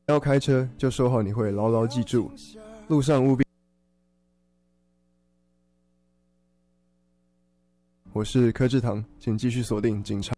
要开车就说好你会牢牢记住，路上务必。我是柯志堂，请继续锁定警察。